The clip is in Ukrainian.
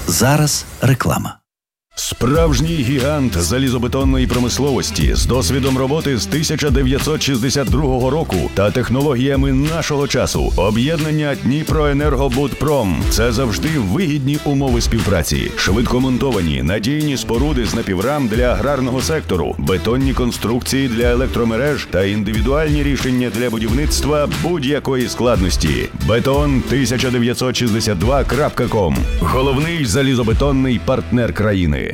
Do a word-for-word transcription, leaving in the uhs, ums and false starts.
Зараз реклама. Справжній гігант залізобетонної промисловості з досвідом роботи з тисяча дев'ятсот шістдесят другого року та технологіями нашого часу. Об'єднання Дніпроенергобудпром – це завжди вигідні умови співпраці. Швидкомонтовані, надійні споруди з напіврам для аграрного сектору, бетонні конструкції для електромереж та індивідуальні рішення для будівництва будь-якої складності. бетон тисяча дев'ятсот шістдесят два крапка ком – головний залізобетонний партнер країни.